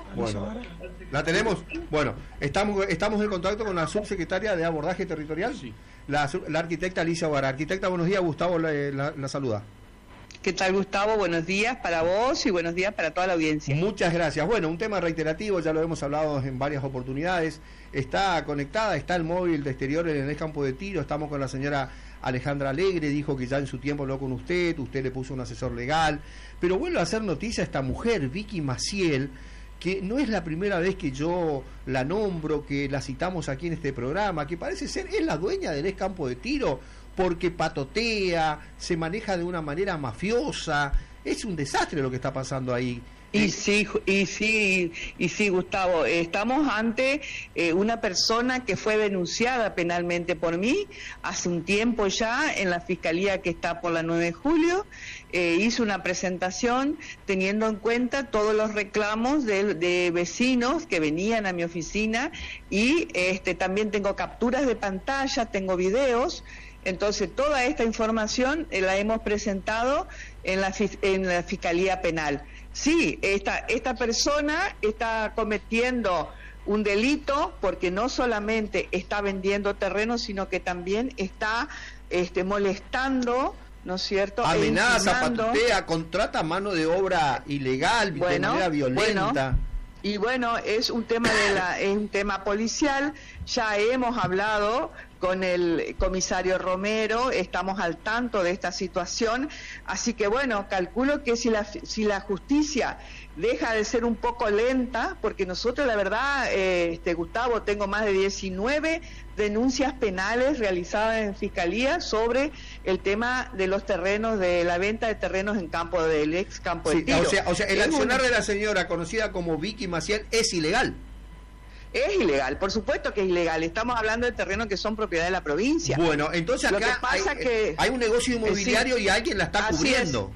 Bueno, ¿la tenemos? Bueno, estamos en contacto con la subsecretaria de Abordaje Territorial, sí. la arquitecta Alicia Guara. Arquitecta, buenos días, Gustavo la saluda. ¿Qué tal, Gustavo? Buenos días para vos y buenos días para toda la audiencia. Muchas gracias. Bueno, un tema reiterativo, ya lo hemos hablado en varias oportunidades. Está conectada, está el móvil de Exteriores en el campo de tiro. Estamos con la señora Alejandra Alegre, dijo que ya en su tiempo habló con usted le puso un asesor legal. Pero vuelve a hacer noticia esta mujer, Vicky Maciel, que no es la primera vez que yo la nombro, que la citamos aquí en este programa, que parece ser, es la dueña del campo de tiro, porque patotea, se maneja de una manera mafiosa. Es un desastre lo que está pasando ahí. Y sí, Gustavo, estamos ante una persona que fue denunciada penalmente por mí hace un tiempo ya en la fiscalía que está por la 9 de julio. Hizo una presentación teniendo en cuenta todos los reclamos de vecinos que venían a mi oficina y también tengo capturas de pantalla, tengo videos. Entonces, toda esta información la hemos presentado en la Fiscalía Penal. Sí, esta persona está cometiendo un delito porque no solamente está vendiendo terrenos, sino que también está molestando, ¿no es cierto? Amenaza, patotea, contrata mano de obra ilegal, de manera violenta. Y bueno, es un tema policial. Ya hemos hablado con el comisario Romero, estamos al tanto de esta situación, así que bueno, calculo que si la justicia deja de ser un poco lenta, porque nosotros la verdad, Gustavo, tengo más de 19 denuncias penales realizadas en fiscalía sobre el tema de los terrenos, de la venta de terrenos en campo del ex campo de tiro. O sea, el accionar de la señora conocida como Vicky Maciel es ilegal. Es ilegal, por supuesto que es ilegal. Estamos hablando de terrenos que son propiedad de la provincia. Bueno, entonces acá hay un negocio inmobiliario y alguien la está cubriendo.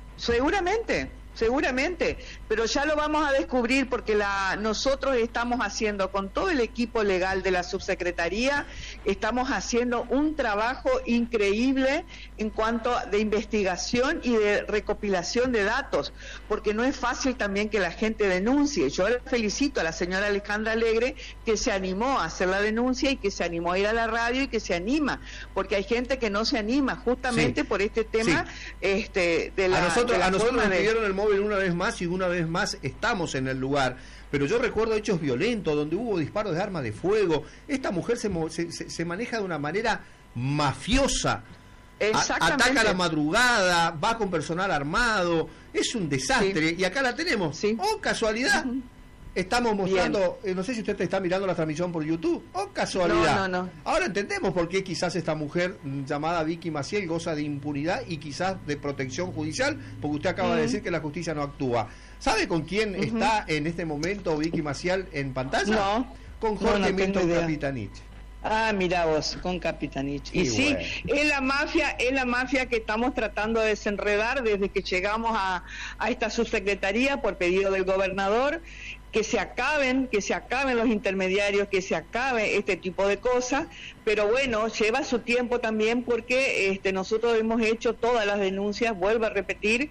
Seguramente, pero ya lo vamos a descubrir porque nosotros estamos haciendo con todo el equipo legal de la subsecretaría, estamos haciendo un trabajo increíble en cuanto de investigación y de recopilación de datos, porque no es fácil también que la gente denuncie. Yo le felicito a la señora Alejandra Alegre que se animó a hacer la denuncia y que se animó a ir a la radio y que se anima, porque hay gente que no se anima justamente por este tema de la... A nosotros nos pidieron el móvil una vez más y una vez más estamos en el lugar, pero yo recuerdo hechos violentos donde hubo disparos de armas de fuego. Esta mujer se maneja de una manera mafiosa, ataca a la madrugada, va con personal armado, es un desastre. Y acá la tenemos. Casualidad, estamos mostrando, no sé si usted está mirando la transmisión por YouTube, casualidad. No. Ahora entendemos por qué quizás esta mujer llamada Vicky Maciel goza de impunidad y quizás de protección judicial, porque usted acaba de decir que la justicia no actúa. ¿Sabe con quién está en este momento Vicky Maciel en pantalla? No. Con Jorge Milton Capitanich. Ah, mira vos, con Capitanich. Y sí, es la mafia que estamos tratando de desenredar desde que llegamos a esta subsecretaría por pedido del gobernador, que se acaben los intermediarios, que se acabe este tipo de cosas, pero bueno, lleva su tiempo también porque nosotros hemos hecho todas las denuncias, vuelvo a repetir,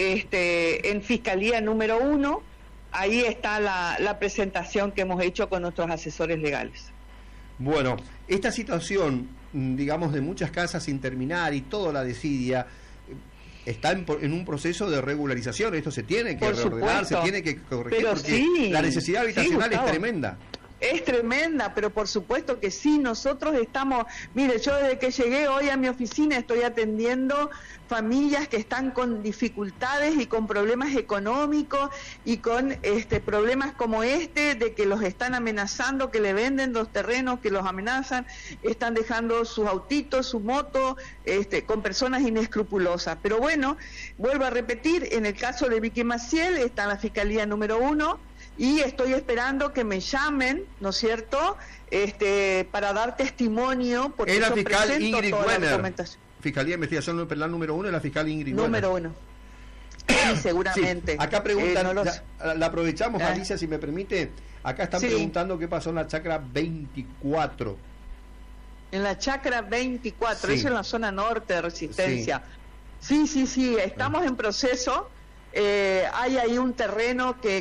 en Fiscalía número 1, ahí está la presentación que hemos hecho con nuestros asesores legales. Bueno, esta situación, digamos, de muchas casas sin terminar y toda la desidia, está en un proceso de regularización. Esto se tiene que reordenar, se tiene que corregir, porque la necesidad habitacional es tremenda. Es tremenda, pero por supuesto que sí, nosotros estamos... Mire, yo desde que llegué hoy a mi oficina estoy atendiendo familias que están con dificultades y con problemas económicos y con problemas como de que los están amenazando, que le venden los terrenos, que los amenazan, están dejando sus autitos, su moto, con personas inescrupulosas. Pero bueno, vuelvo a repetir, en el caso de Vicky Maciel está en la Fiscalía número 1, y estoy esperando que me llamen, ¿no es cierto?, para dar testimonio, porque la yo fiscal presento Ingrid toda la Wenner, documentación. Fiscalía de Investigación Penal número 1, la fiscal Ingrid Número 1. Sí, seguramente. Sí. Acá preguntan, la aprovechamos, Alicia, si me permite. Acá están preguntando qué pasó en la chacra 24. En la chacra 24, eso en la zona norte de Resistencia. Sí, estamos en proceso. Hay ahí un terreno que